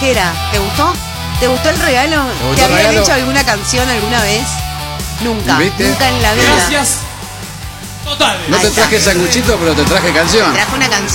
Jera. ¿Te gustó? ¿Te gustó el regalo? gustó ¿Te el habían regalo? hecho alguna canción alguna vez? Nunca. ¿Viste? Nunca en la vida. Gracias. Totales. No Ahí te está. traje sanguchito, pero te traje canción. Trajo una canción.